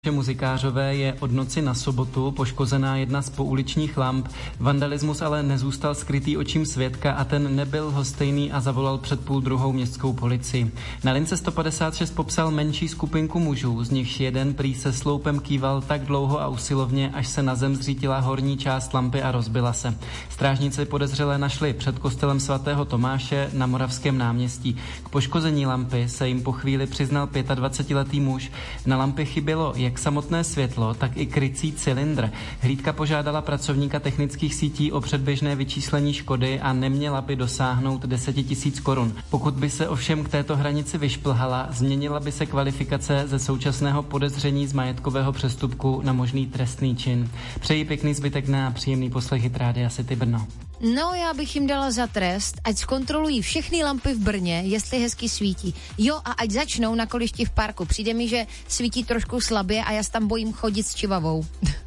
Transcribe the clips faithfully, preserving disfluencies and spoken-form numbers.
Muzikářové je od noci na sobotu poškozená jedna z pouličních lamp. Vandalismus ale nezůstal skrytý očím svědka a ten nebyl lhostejný a zavolal před půl druhou městskou policii. Na lince sto padesát šest popsal menší skupinku mužů, z nichž jeden prý se sloupem kýval tak dlouho a usilovně, až se na zem zřítila horní část lampy a rozbila se. Strážníci podezřelé našli před kostelem svatého Tomáše na Moravském náměstí. K poškození lampy se jim po chvíli přiznal dvacetiletý muž. Na lampě chybělo jak samotné světlo, tak i krycí cylindr. Hlídka požádala pracovníka technických sítí o předběžné vyčíslení škody a neměla by dosáhnout deset tisíc korun. Pokud by se ovšem k této hranici vyšplhala, změnila by se kvalifikace ze současného podezření z majetkového přestupku na možný trestný čin. Přeji pěkný zbytek dne a příjemný poslech Hit Rádia City Brno. No, já bych jim dala za trest, ať zkontrolují všechny lampy v Brně, jestli hezky svítí. Jo, a ať začnou na kolišti v parku. Přijde mi, že svítí trošku slabě a já se tam bojím chodit s čivavou.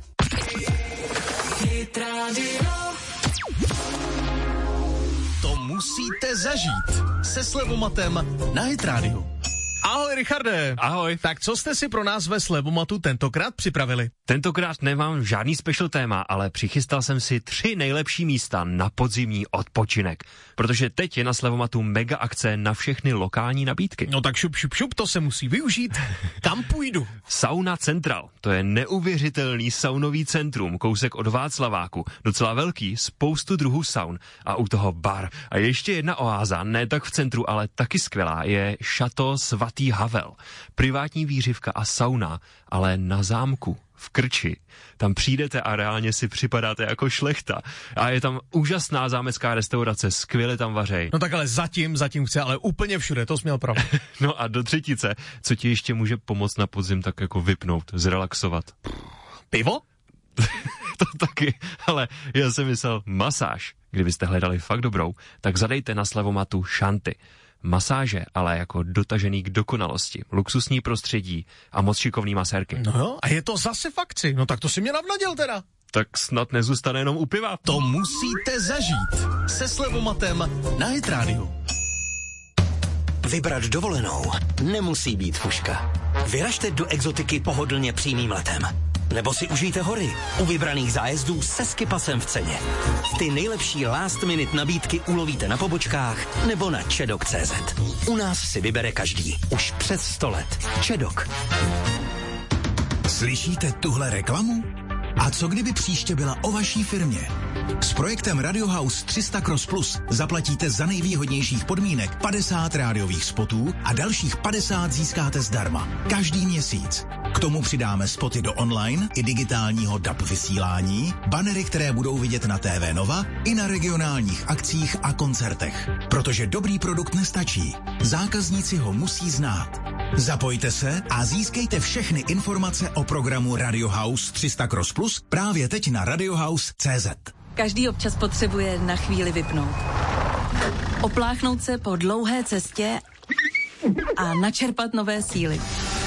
To musíte zažít se Slevomatem na Hit Rádiu. Ahoj, Richarde. Ahoj. Tak co jste si pro nás ve Slevomatu tentokrát připravili? Tentokrát nemám žádný special téma, ale přichystal jsem si tři nejlepší místa na podzimní odpočinek. Protože teď je na Slevomatu mega akce na všechny lokální nabídky. No tak šup, šup, šup, to se musí využít. Kam půjdu? Sauna Central. To je neuvěřitelný saunový centrum, kousek od Václaváku. Docela velký, spoustu druhů saun a u toho bar. A ještě jedna oáza, ne tak v centru, ale taky skvělá, je Šato Svatý Havel. Privátní výřivka a sauna, ale na zámku. V Krči. Tam přijdete a reálně si připadáte jako šlechta. A je tam úžasná zámecká restaurace, skvěle tam vařej. No tak ale zatím, zatím chce, ale úplně všude, to jsi měl pravdu. No a do třetice, co ti ještě může pomoct na podzim tak jako vypnout, zrelaxovat? Pivo? To taky, ale já jsem myslel masáž. Kdybyste hledali fakt dobrou, tak zadejte na Slevomatu Šanty. Masáže, ale jako dotažený k dokonalosti, luxusní prostředí a moc šikovný masérky. No jo, a je to zase v akci, no tak to si mě navnadil teda. Tak snad nezůstane jenom u piva. To musíte zažít se Slevomatem na Hit Rádiu. Vybrat dovolenou nemusí být fuška. Vyražte do exotiky pohodlně přímým letem. Nebo si užijte hory u vybraných zájezdů se skipasem v ceně. Ty nejlepší last minute nabídky ulovíte na pobočkách nebo na čedok tečka cé zet. U nás si vybere každý. Už přes sto let. Čedok. Slyšíte tuhle reklamu? A co kdyby příště byla o vaší firmě? S projektem Radio House tři sta Cross Plus zaplatíte za nejvýhodnějších podmínek padesát rádiových spotů a dalších padesát získáte zdarma. Každý měsíc. K tomu přidáme spoty do online i digitálního D A B vysílání, banery, které budou vidět na T V Nova i na regionálních akcích a koncertech. Protože dobrý produkt nestačí. Zákazníci ho musí znát. Zapojte se a získejte všechny informace o programu Radio House tři sta Cross Plus právě teď na radiohouse tečka cé zet. Každý občas potřebuje na chvíli vypnout. Opláchnout se po dlouhé cestě a načerpat nové síly.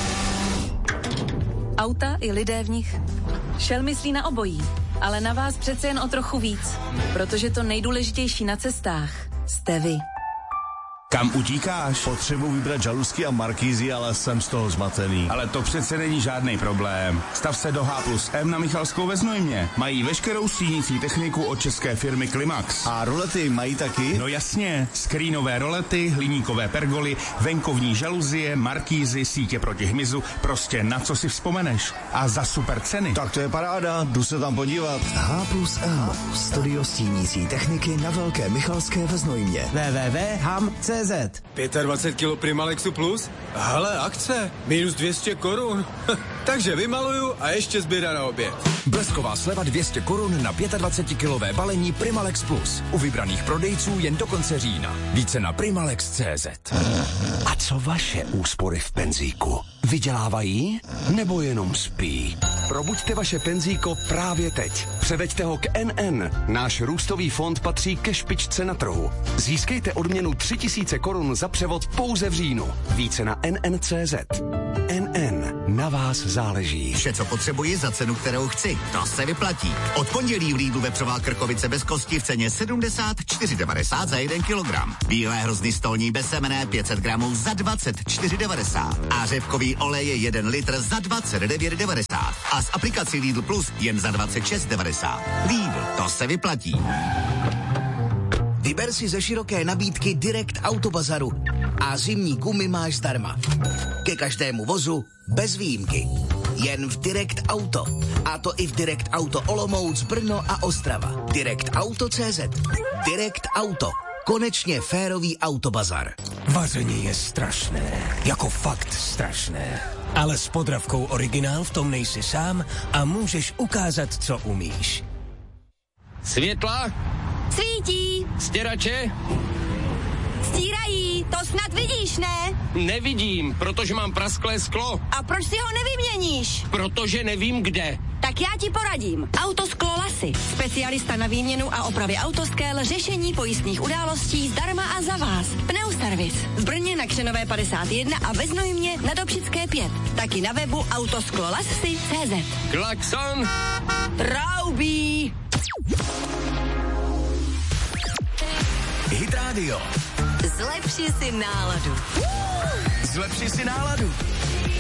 Auta i lidé v nich. Shell myslí na obojí, ale na vás přece jen o trochu víc, protože to nejdůležitější na cestách jste vy. Kam utíkáš? Potřebuji vybrat žaluzky a markízy, ale jsem z toho zmatený. Ale to přece není žádný problém. Stav se do H plus M na Michalskou ve Znojmě. Mají veškerou stínící techniku od české firmy Klimax. A rolety mají taky? No jasně. Skrínové rolety, hliníkové pergoly, venkovní žaluzie, markízy, sítě proti hmyzu, prostě na co si vzpomeneš. A za super ceny. Tak to je paráda, jdu se tam podívat. H plus M. Studio stínící techniky na Velké Michalské ve Znojmě. w w w tečka ham tečka cé zet. dvacet pět kilo Primalexu plus? Hele, akce, minus dvě stě korun. Takže vymaluju a ještě zbyda na oběd. Blesková sleva dvě stě korun na dvacetkilové balení Primalex Plus. U vybraných prodejců jen do konce října. Více na primalex tečka cé zet. A co vaše úspory v penzíku? Vydělávají nebo jenom spí? Probuďte vaše penzíko právě teď. Převeďte ho k N N. Náš růstový fond patří ke špičce na trhu. Získejte odměnu tři tisíce korun za převod pouze v říjnu. Více na N N tečka cé zet. N N. na vás záleží. Vše, co potřebuji za cenu, kterou chci. To se vyplatí. Od pondělí v Lidlu vepřová krkovice bez kosti v ceně sedmdesát čtyři devadesát za jeden kilogram. Bílé hrozny stolní bez semene pět set gramů za dvacet čtyři devadesát. A řepkový olej je jeden litr za dvacet devět devadesát. A s aplikací Lidl Plus jen za dvacet šest devadesát. Lidl, to se vyplatí. Vyber si ze široké nabídky Direct Autobazaru a zimní gumy máš zdarma. Ke každému vozu bez výjimky. Jen v Direct Auto. A to i v Direct Auto Olomouc, Brno a Ostrava. Direct Auto tečka cé zet. Direct Auto. Konečně férový autobazar. Vaření je strašné, jako fakt strašné. Ale s Podravkou Originál v tom nejsi sám a můžeš ukázat, co umíš. Světla? Svítí. Stěrače? Stírají, to snad vidíš, ne? Nevidím, protože mám prasklé sklo. A proč si ho nevyměníš? Protože nevím kde. Tak já ti poradím. Autosklo Lasy. Specialista na výměnu a opravy autoskel, řešení pojistných událostí zdarma a za vás. Pneuservis. V Brně na Křenové padesát jedna a ve Znojmě na Dobšické pět. Taky na webu autosklolasy tečka cé zet. Klakson. Traubí. Hit Radio. Zlepši si náladu. Zlepši si náladu.